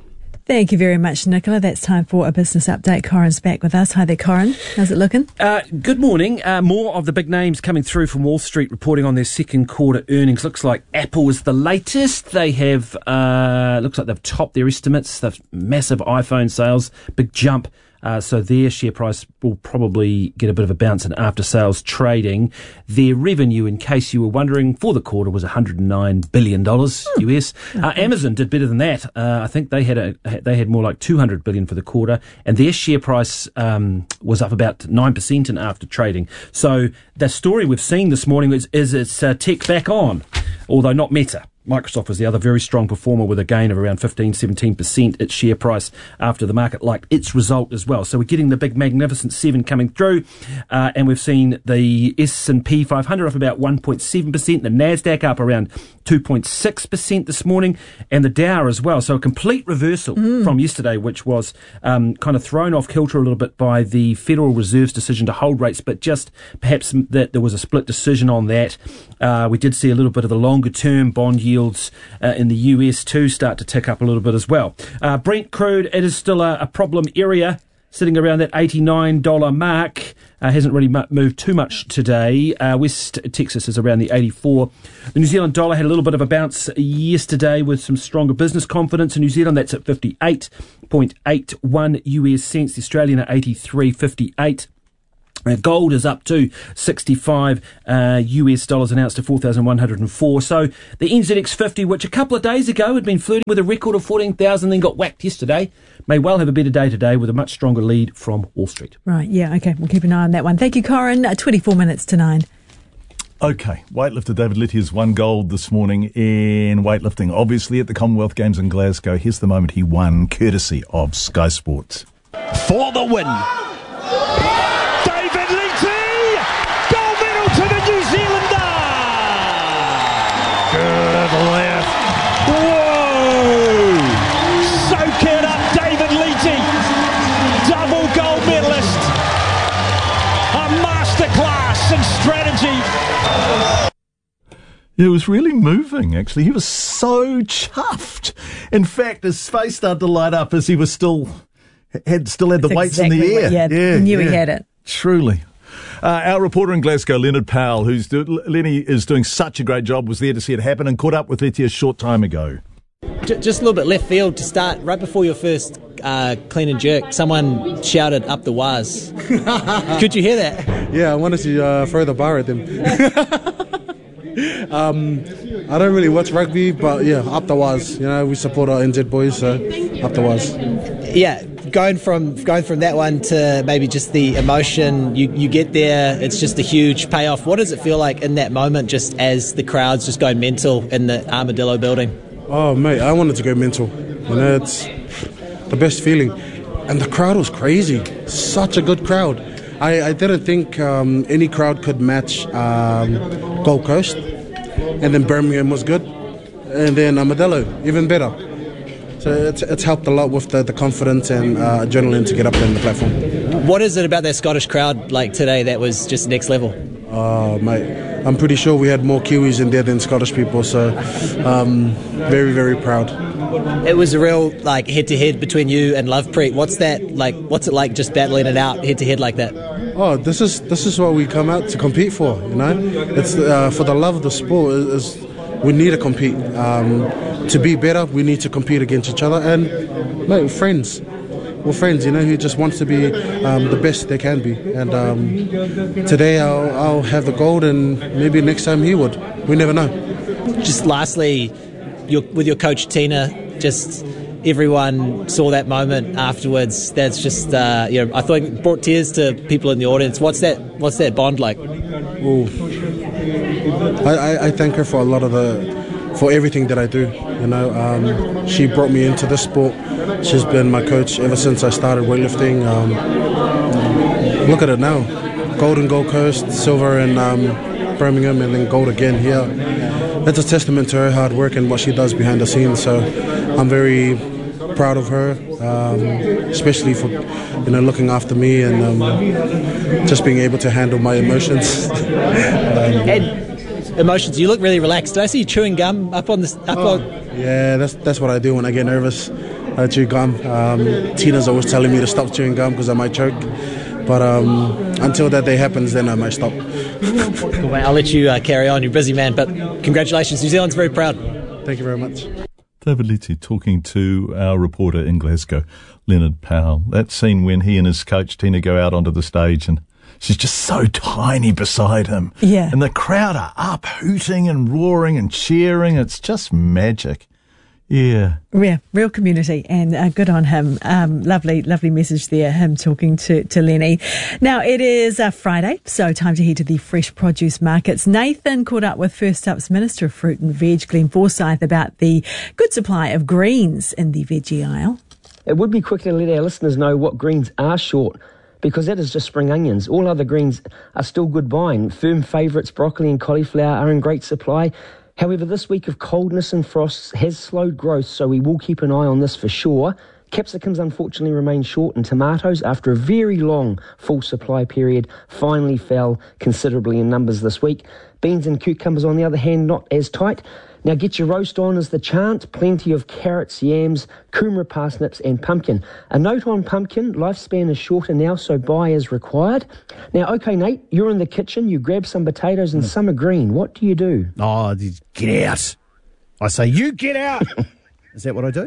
Thank you very much, Nicola. That's time for a business update. Corin's back with us. Hi there, Corin. How's it looking? Uh, good morning. Uh, more of the big names coming through from Wall Street reporting on their second quarter earnings. Looks like Apple is the latest. They have, uh, looks like they've topped their estimates. They've massive iPhone sales, big jump. Uh, so their share price will probably get a bit of a bounce in after-sales trading. Their revenue, in case you were wondering, for the quarter was one hundred nine billion dollars hmm. U S. Uh, Amazon did better than that. Uh, I think they had a they had more like two hundred billion dollars for the quarter, and their share price um, was up about nine percent in after trading. So the story we've seen this morning is, is it's uh, tech back on, although not Meta. Microsoft was the other very strong performer with a gain of around fifteen, seventeen percent its share price after the market liked its result as well. So we're getting the big Magnificent Seven coming through, uh, and we've seen the S and P five hundred up about one point seven percent, the NASDAQ up around two point six percent this morning, and the Dow as well. So a complete reversal mm. from yesterday, which was um, kind of thrown off kilter a little bit by the Federal Reserve's decision to hold rates, but just perhaps that there was a split decision on that. Uh, we did see a little bit of the longer-term bond yields uh, in the U S too start to tick up a little bit as well. Uh, Brent crude, it is still a, a problem area, sitting around that eighty-nine dollars mark. Uh, hasn't really mu- moved too much today. Uh, West Texas is around the eighty-four. The New Zealand dollar had a little bit of a bounce yesterday with some stronger business confidence in New Zealand. That's at fifty-eight point eight one U S cents. The Australian at eighty-three fifty-eight. Uh, gold is up to sixty-five uh, U S dollars an ounce to four thousand one hundred four. So the N Z X fifty, which a couple of days ago had been flirting with a record of fourteen thousand, then got whacked yesterday, may well have a better day today with a much stronger lead from Wall Street. Right, yeah, okay, we'll keep an eye on that one. Thank you, Corin. Uh, twenty-four minutes to nine. Okay, weightlifter David Litty has won gold this morning in weightlifting, obviously at the Commonwealth Games in Glasgow. Here's the moment he won, courtesy of Sky Sports. For the win. Left. Whoa! Soak it up, David Leety. Double gold medalist. A masterclass in strategy. It was really moving, actually. He was so chuffed. In fact, his face started to light up as he was still had still had the That's weights exactly in the air. What, yeah, yeah, he knew yeah. he had it. Truly. Uh, our reporter in Glasgow, Leonard Powell, who's do, Lenny is doing such a great job, was there to see it happen and caught up with Letty a short time ago. Just a little bit left field to start. Right before your first uh, clean and jerk, someone shouted up the waz. Could you hear that? Yeah, I wanted to uh, throw the bar at them. um, I don't really watch rugby, but yeah, up the waz. You know, we support our N Z boys, so up the waz. Yeah. Going from going from that one to maybe just the emotion, you, you get there, it's just a huge payoff. What does it feel like in that moment, just as the crowd's just going mental in the Armadillo building? Oh, mate, I wanted to go mental. You know, it's the best feeling. And the crowd was crazy. Such a good crowd. I, I didn't think um, any crowd could match um, Gold Coast. And then Birmingham was good. And then Armadillo, even better. So it's, it's helped a lot with the, the confidence and uh, adrenaline to get up there on the platform. What is it about that Scottish crowd like today that was just next level? Oh, mate, I'm pretty sure we had more Kiwis in there than Scottish people, so um, very, very proud. It was a real like head-to-head between you and Lovepreet. What's that like? What's it like just battling it out head-to-head like that? Oh, this is this is what we come out to compete for, you know? It's uh, for the love of the sport. Is we need to compete. Um, to be better, we need to compete against each other. And, mate, we're friends. We're friends, you know, who just wants to be um, the best they can be. And um, today I'll, I'll have the gold, and maybe next time he would. We never know. Just lastly, your, with your coach Tina, just everyone saw that moment afterwards. That's just, uh, you know, I think it brought tears to people in the audience. What's that? What's that bond like? Ooh. I, I, I thank her for a lot of the, for everything that I do. You know, um, she brought me into this sport. She's been my coach ever since I started weightlifting. Um, look at it now, gold in Gold Coast, silver in um, Birmingham, and then gold again here. That's a testament to her hard work and what she does behind the scenes. So I'm very proud of her, um, especially for you know looking after me and um, just being able to handle my emotions. um, and emotions. You look really relaxed. Did I see you chewing gum up on the up oh, on? Yeah, that's that's what I do when I get nervous. I chew gum. Um, Tina's always telling me to stop chewing gum because I might choke. But um, until that day happens, then I might stop. Cool, mate. I'll let you uh, carry on. You're a busy man, but congratulations. New Zealand's very proud. Thank you very much. David Leite talking to our reporter in Glasgow, Leonard Powell. That scene when he and his coach Tina go out onto the stage and she's just so tiny beside him. Yeah. And the crowd are up hooting and roaring and cheering. It's just magic. Yeah. Yeah, real community, and uh, good on him. Um, lovely, lovely message there, him talking to, to Lenny. Now, it is uh, Friday, so time to head to the fresh produce markets. Nathan caught up with First Up's Minister of Fruit and Veg, Glenn Forsyth, about the good supply of greens in the veggie aisle. It would be quick to let our listeners know what greens are short, because that is just spring onions. All other greens are still good buying. Firm favourites, broccoli and cauliflower, are in great supply. However, this week of coldness and frosts has slowed growth, so we will keep an eye on this for sure. Capsicums unfortunately remain short, and tomatoes, after a very long full supply period, finally fell considerably in numbers this week. Beans and cucumbers, on the other hand, not as tight. Now get your roast on is the chant. Plenty of carrots, yams, kumara parsnips and pumpkin. A note on pumpkin, lifespan is shorter now, so buy as required. Now, okay, Nate, you're in the kitchen. You grab some potatoes and some are green. What do you do? Oh, get out. I say, you get out. Is that what I do?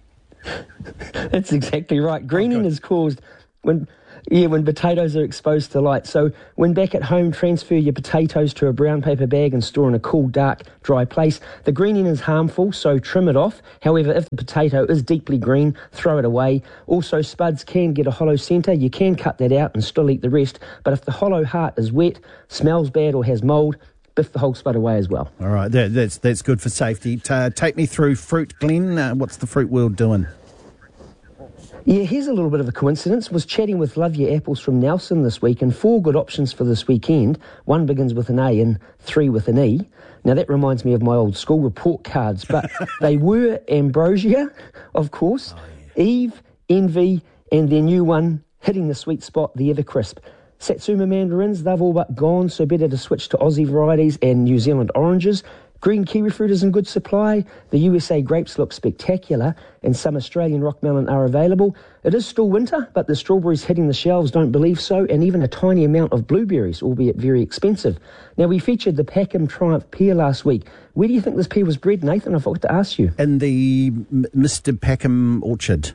That's exactly right. Greening is caused when... Yeah, when potatoes are exposed to light. So when back at home, transfer your potatoes to a brown paper bag and store in a cool, dark, dry place. The greening is harmful, so trim it off. However, if the potato is deeply green, throw it away. Also, spuds can get a hollow centre. You can cut that out and still eat the rest. But if the hollow heart is wet, smells bad or has mould, biff the whole spud away as well. All right, that, that's that's good for safety. Uh, take me through fruit, Glenn. Uh, what's the fruit world doing? Yeah, here's a little bit of a coincidence. Was chatting with Love Your Apples from Nelson this week, and four good options for this weekend. One begins with an A and three with an E. Now, that reminds me of my old school report cards, but they were Ambrosia, of course, oh, yeah. Eve, Envy, and their new one, hitting the sweet spot, the Evercrisp. Satsuma mandarins, they've all but gone, so better to switch to Aussie varieties and New Zealand oranges. Green kiwi fruit is in good supply. The U S A grapes look spectacular, and some Australian rock melon are available. It is still winter, but the strawberries hitting the shelves don't believe so, and even a tiny amount of blueberries, albeit very expensive. Now, we featured the Packham Triumph pear last week. Where do you think this pear was bred, Nathan? I forgot to ask you. In the Mister Packham orchard.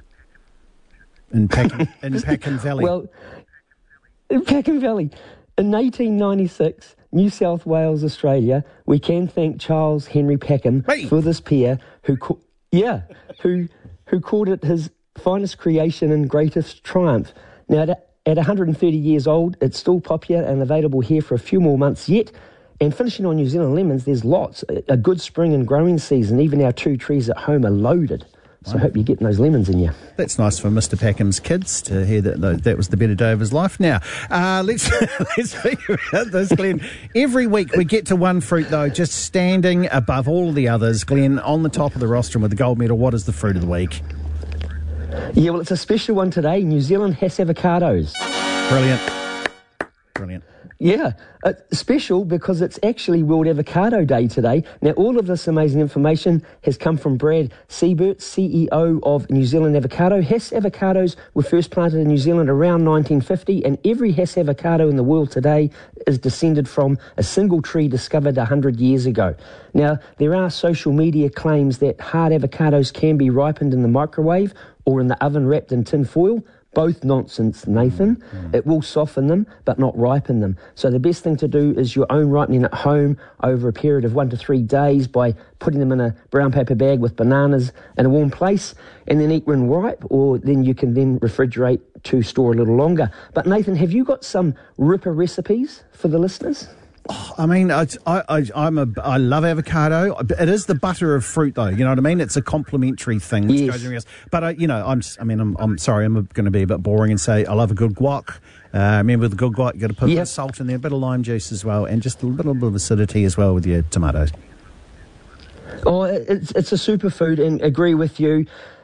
In Packham, in Packham Valley. Well, in Packham Valley. In eighteen ninety-six... New South Wales, Australia, we can thank Charles Henry Packham hey. for this pear, who, ca- yeah, who who called it his finest creation and greatest triumph. Now, at one hundred thirty years old, it's still popular and available here for a few more months yet. And finishing on New Zealand lemons, there's lots. A good spring and growing season. Even our two trees at home are loaded. So I hope you're getting those lemons in you. That's nice for Mister Packham's kids to hear that that was the better day of his life. Now, uh, let's let's figure out this, Glenn. Every week we get to one fruit, though, just standing above all the others. Glenn, on the top of the rostrum with the gold medal, what is the fruit of the week? Yeah, well, it's a special one today. New Zealand has avocados. Brilliant. Brilliant. Yeah, uh, special because it's actually World Avocado Day today. Now, all of this amazing information has come from Brad Siebert, C E O of New Zealand Avocado. Hess avocados were first planted in New Zealand around nineteen fifty, and every Hess avocado in the world today is descended from a single tree discovered one hundred years ago. Now, there are social media claims that hard avocados can be ripened in the microwave or in the oven wrapped in tin foil. Both nonsense, Nathan. Mm. It will soften them, but not ripen them. So the best thing to do is your own ripening at home over a period of one to three days by putting them in a brown paper bag with bananas in a warm place, and then eat when ripe, or then you can then refrigerate to store a little longer. But Nathan, have you got some ripper recipes for the listeners? Oh, I mean, I, I, I'm a, I love avocado. It is the butter of fruit, though. You know what I mean? It's a complementary thing. Which yes. goes around. But I, you know, I'm. I mean, I'm. I'm sorry. I'm going to be a bit boring and say I love a good guac. Uh, remember the good guac? You got to put yep. a bit of salt in there, a bit of lime juice as well, and just a little bit of acidity as well with your tomatoes. Oh, it's it's a superfood, and agree with you.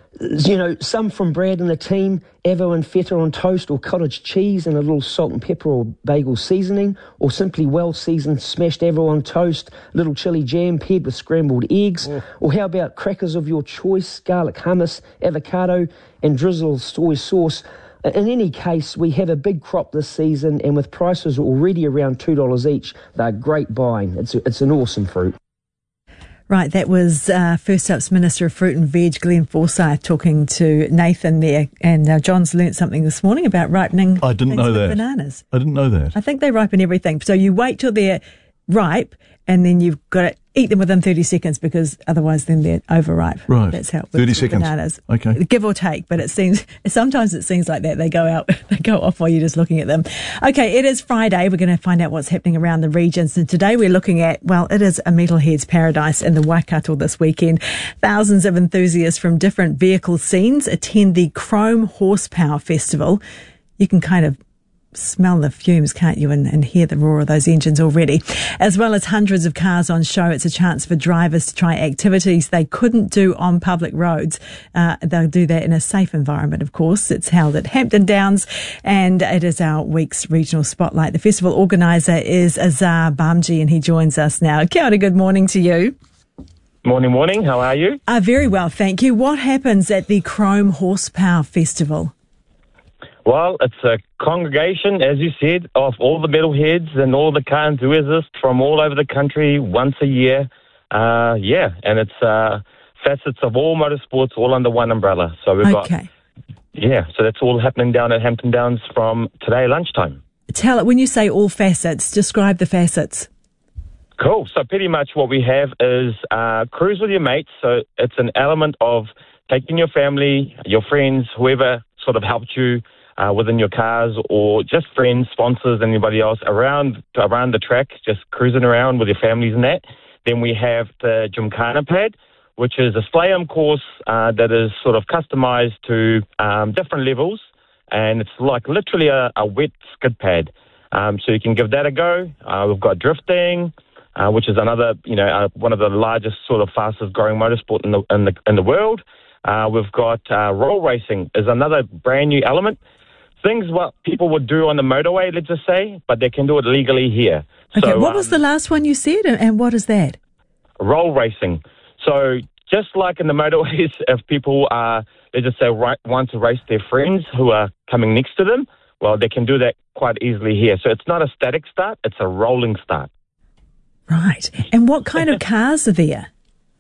You know, some from Brad and the team, avo and feta on toast, or cottage cheese and a little salt and pepper or bagel seasoning, or simply well-seasoned smashed avo on toast, little chili jam paired with scrambled eggs, oh. or how about crackers of your choice, garlic hummus, avocado, and drizzle soy sauce. In any case, we have a big crop this season, and with prices already around two dollars each, they're great buying. It's, a, it's an awesome fruit. Right, that was uh, First Up's Minister of Fruit and Veg, Glenn Forsyth, talking to Nathan there. And uh, John's learnt something this morning about ripening I didn't know that. bananas. I didn't know that. I think they ripen everything. So you wait till they're ripe, and then you've got to eat them within thirty seconds, because otherwise then they're overripe. Right. That's how it works thirty with seconds. bananas. Okay. Give or take, but it seems, sometimes it seems like that. They go out, they go off while you're just looking at them. Okay, it is Friday. We're going to find out what's happening around the regions. And today we're looking at, well, it is a metalhead's paradise in the Waikato this weekend. Thousands of enthusiasts from different vehicle scenes attend the Chrome Horsepower Festival. You can kind of smell the fumes, can't you, and, and hear the roar of those engines already. As well as hundreds of cars on show, it's a chance for drivers to try activities they couldn't do on public roads. Uh, they'll do that in a safe environment, of course. It's held at Hampton Downs, and it is our week's regional spotlight. The festival organiser is Azar Bamji, and he joins us now. Kia ora, good morning to you. Morning, morning. How are you? Uh, very well, thank you. What happens at the Chrome Horsepower Festival? Well, it's a congregation, as you said, of all the metalheads and all the car enthusiasts from all over the country once a year. Uh, yeah, and it's uh, facets of all motorsports all under one umbrella. So we've okay. got, yeah, so that's all happening down at Hampton Downs from today lunchtime. Tell it, when you say all facets, describe the facets. Cool. So pretty much what we have is uh, cruise with your mates. So it's an element of taking your family, your friends, whoever sort of helped you Uh, within your cars, or just friends, sponsors, anybody else around around the track, just cruising around with your families and that. Then we have the Gymkhana pad, which is a slalom course uh, that is sort of customized to um, different levels, and it's like literally a, a wet skid pad. Um, so you can give that a go. Uh, we've got drifting, uh, which is another, you know, uh, one of the largest sort of fastest growing motorsport in the in the in the world. Uh, we've got uh, roll racing is another brand new element. Things what people would do on the motorway, let's just say, but they can do it legally here. Okay, so, what um, was the last one you said, and, and what is that? Roll racing. So just like in the motorways, if people are, let's just say, right, want to race their friends who are coming next to them, well, they can do that quite easily here. So it's not a static start, it's a rolling start. Right. And what kind of cars are there?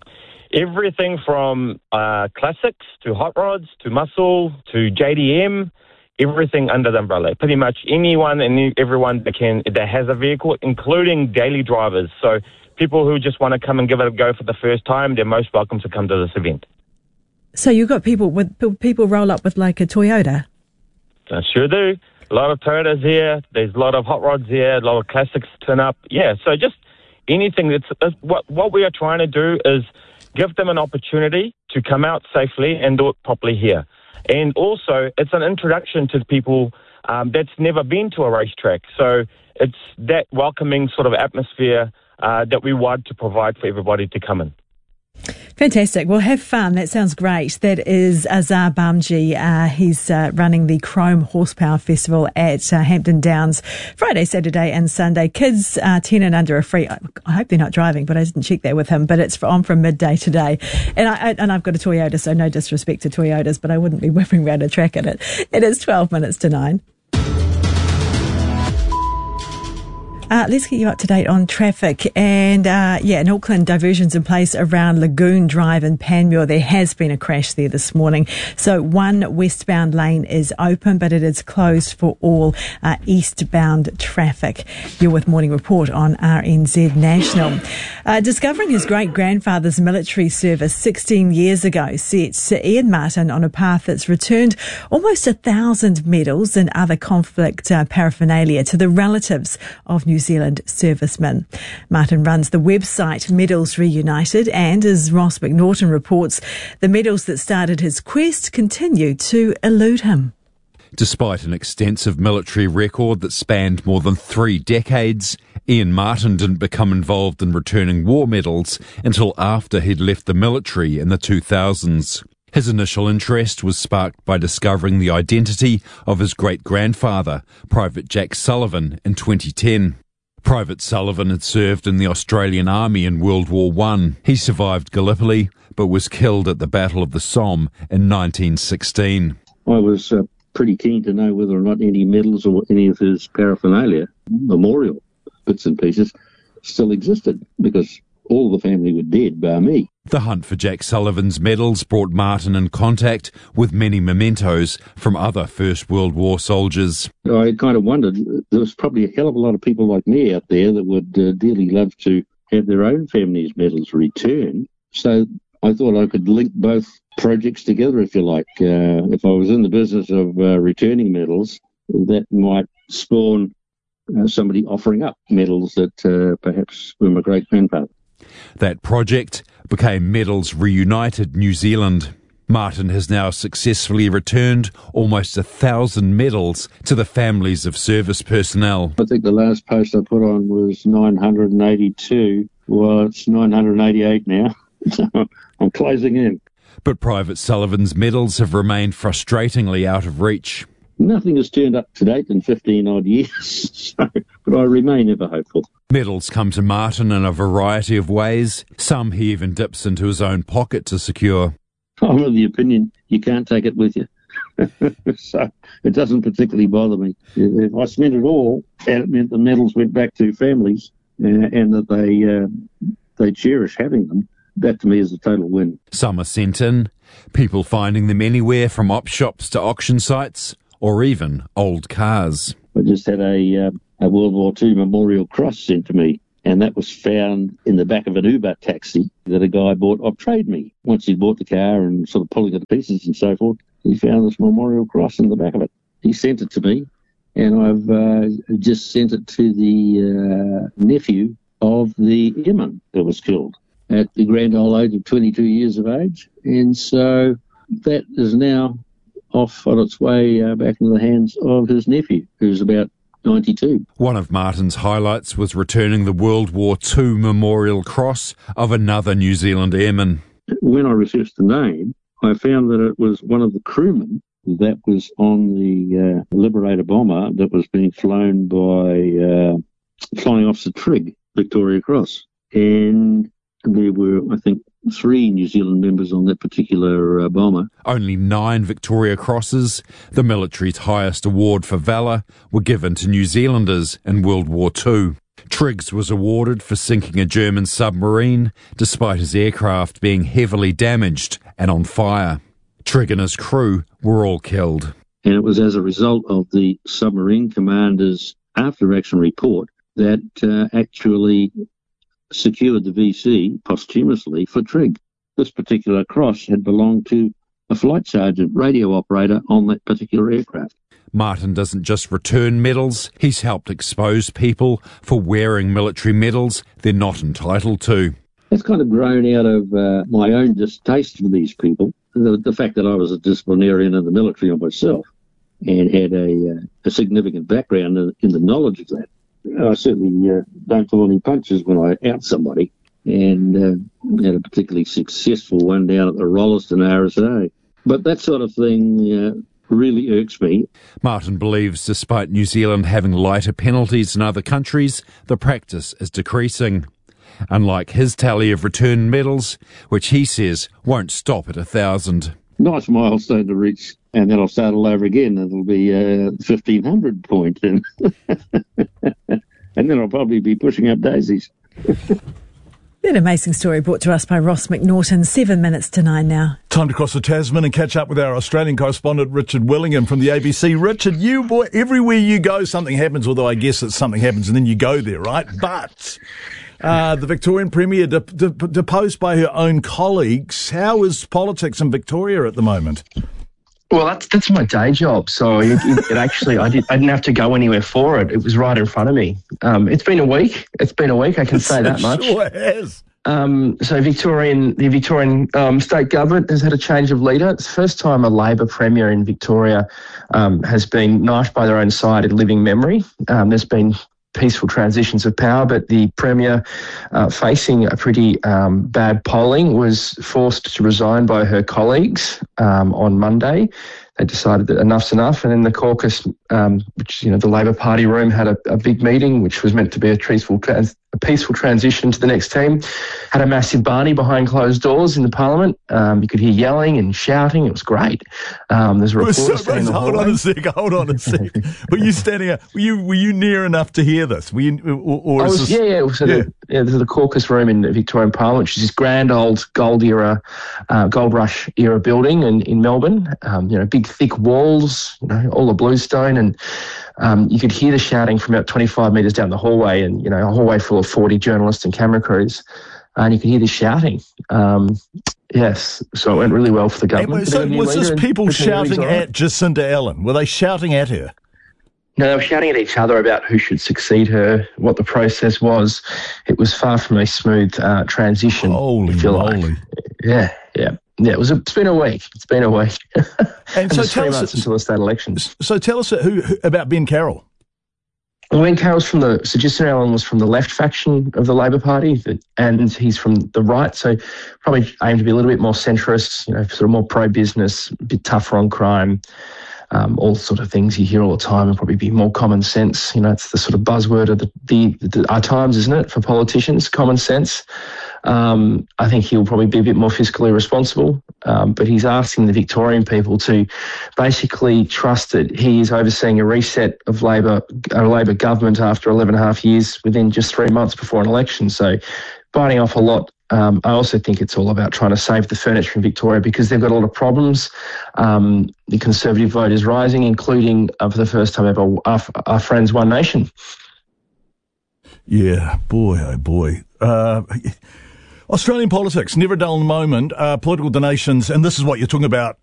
Everything from uh, classics to hot rods to muscle to J D M. Everything under the umbrella. Pretty much anyone and everyone that can that has a vehicle, including daily drivers. So people who just want to come and give it a go for the first time, they're most welcome to come to this event. So you've got people with people roll up with like a Toyota? I sure do. A lot of Toyotas here. There's a lot of hot rods here. A lot of classics turn up. Yeah. So just anything that's uh, what what we are trying to do is give them an opportunity to come out safely and do it properly here. And also, it's an introduction to people um, that's never been to a racetrack. So it's that welcoming sort of atmosphere uh, that we want to provide for everybody to come in. Fantastic. Well, have fun. That sounds great. That is Azar Bamji. Uh, he's uh, running the Chrome Horsepower Festival at uh, Hampton Downs Friday, Saturday and Sunday. Kids uh, ten and under are free. I hope they're not driving, but I didn't check that with him. But it's on from midday today. And, I, and I've got a Toyota, so no disrespect to Toyotas, but I wouldn't be whipping around a track in it. It is twelve minutes to nine. Uh, let's get you up to date on traffic. And, uh, yeah, in Auckland, diversions in place around Lagoon Drive in Panmure. There has been a crash there this morning. So one westbound lane is open, but it is closed for all uh, eastbound traffic. You're with Morning Report on R N Z National. Uh, discovering his great-grandfather's military service sixteen years ago sets Ian Martin on a path that's returned almost a thousand medals and other conflict uh, paraphernalia to the relatives of New New Zealand servicemen. Martin runs the website Medals Reunited, and as Ross McNaughton reports, the medals that started his quest continue to elude him. Despite an extensive military record that spanned more than three decades, Ian Martin didn't become involved in returning war medals until after he'd left the military in the two thousands. His initial interest was sparked by discovering the identity of his great-grandfather, Private Jack Sullivan, in twenty ten. Private Sullivan had served in the Australian Army in World War One. He survived Gallipoli, but was killed at the Battle of the Somme in nineteen sixteen. I was uh, pretty keen to know whether or not any medals or any of his paraphernalia, memorial bits and pieces, still existed, because all the family were dead bar me. The hunt for Jack Sullivan's medals brought Martin in contact with many mementos from other First World War soldiers. I kind of wondered, there was probably a hell of a lot of people like me out there that would uh, dearly love to have their own family's medals returned. So I thought I could link both projects together, if you like. Uh, if I was in the business of uh, returning medals, that might spawn uh, somebody offering up medals that uh, perhaps were my great-grandfather. That project became Medals Reunited New Zealand. Martin has now successfully returned almost a thousand medals to the families of service personnel. I think the last post I put on was nine hundred eighty-two. Well, it's nine hundred eighty-eight now. So I'm closing in. But Private Sullivan's medals have remained frustratingly out of reach. Nothing has turned up to date in fifteen odd years, so, but I remain ever hopeful. Medals come to Martin in a variety of ways. Some he even dips into his own pocket to secure. I'm of the opinion you can't take it with you. So it doesn't particularly bother me. If I spent it all, and it meant the medals went back to families uh, and that they, uh, they cherish having them, that to me is a total win. Some are sent in, people finding them anywhere from op shops to auction sites, or even old cars. I just had a, uh, a World War Two memorial cross sent to me, and that was found in the back of an Uber taxi that a guy bought off Trade Me. Once he bought the car and sort of pulling it to pieces and so forth, he found this memorial cross in the back of it. He sent it to me, and I've uh, just sent it to the uh, nephew of the airman that was killed at the grand old age of twenty-two years of age. And so that is now off on its way uh, back into the hands of his nephew, who's about ninety-two. One of Martin's highlights was returning the World War Two Memorial Cross of another New Zealand airman. When I researched the name, I found that it was one of the crewmen that was on the uh, Liberator bomber that was being flown by uh, Flying Officer Trigg, Victoria Cross. And there were, I think, three New Zealand members on that particular uh, bomber. Only nine Victoria Crosses, the military's highest award for valour, were given to New Zealanders in World War Two. Triggs was awarded for sinking a German submarine, despite his aircraft being heavily damaged and on fire. Trigg and his crew were all killed. And it was as a result of the submarine commander's after-action report that uh, actually secured the V C posthumously for Trigg. This particular cross had belonged to a flight sergeant, radio operator on that particular aircraft. Martin doesn't just return medals, he's helped expose people for wearing military medals they're not entitled to. That's kind of grown out of uh, my own distaste for these people. The, the fact that I was a disciplinarian in the military myself and had a, uh, a significant background in, in the knowledge of that. I certainly uh, don't pull any punches when I out somebody, and uh, had a particularly successful one down at the Rolleston R S A. But that sort of thing uh, really irks me. Martin believes despite New Zealand having lighter penalties than other countries, the practice is decreasing. Unlike his tally of returned medals, which he says won't stop at a thousand. Nice milestone to reach, and then I'll start all over again. It'll be a fifteen hundred point, and, and then I'll probably be pushing up daisies. That amazing story brought to us by Ross McNaughton. Seven minutes to nine now. Time to cross the Tasman and catch up with our Australian correspondent, Richard Willingham from the A B C. Richard, you boy, everywhere you go, something happens, although I guess that something happens and then you go there, right? But uh, the Victorian Premier de- de- deposed by her own colleagues. How is politics in Victoria at the moment? Well, that's that's my day job. So it, it actually, I, did, I didn't have to go anywhere for it. It was right in front of me. Um, it's been a week. It's been a week. I can say that much. Sure has. Um, so Victorian, the Victorian um, state government has had a change of leader. It's the first time a Labor Premier in Victoria um, has been knifed by their own side in living memory. Um, there's been peaceful transitions of power, but the Premier, uh, facing a pretty um, bad polling, was forced to resign by her colleagues um, on Monday. They decided that enough's enough, and then the caucus, um, which, you know, the Labor Party room, had a, a big meeting, which was meant to be a peaceful, trans- a peaceful transition to the next team. Had a massive Barney behind closed doors in the Parliament. Um, you could hear yelling and shouting. It was great. Um, there's a reporter standing in the Hold hallway. on a sec. Hold on a sec. Were you standing? Were you were you near enough to hear this? Were you, or, or I is was, this, yeah, yeah, it was at yeah. The, yeah, this is the caucus room in the Victorian Parliament, which is this grand old gold era, uh, gold rush era building in, in Melbourne. Um, you know, big thick walls, you know, all the bluestone, and um, you could hear the shouting from about twenty-five metres down the hallway, and, you know, a hallway full of forty journalists and camera crews, and you could hear the shouting. Um, yes, so it went really well for the government. So was this people shouting at Jacinda Allen? Were they shouting at her? No, they were shouting at each other about who should succeed her, what the process was. It was far from a smooth uh, transition. Holy moly. Like. Yeah, yeah. Yeah, it was a, it's been a week. It's been a week. And so just tell three us months until the state elections. So tell us who, who about Ben Carroll. Well, Ben Carroll's from the, so Jacinda Allen was from the left faction of the Labor Party, and he's from the right, so probably aimed to be a little bit more centrist, you know, sort of more pro-business, a bit tougher on crime. Um, all sort of things you hear all the time, and probably be more common sense. You know, it's the sort of buzzword of the, the, the our times, isn't it, for politicians, common sense. Um, I think he'll probably be a bit more fiscally responsible, um, but he's asking the Victorian people to basically trust that he is overseeing a reset of Labor, a Labor government after eleven and a half years within just three months before an election. So biting off a lot. Um, I also think it's all about trying to save the furniture in Victoria because they've got a lot of problems. Um, the Conservative vote is rising, including, uh, for the first time ever, our, our friends One Nation. Yeah, boy, oh boy. Uh, Australian politics, never a dull moment. Uh, political donations, and this is what you're talking about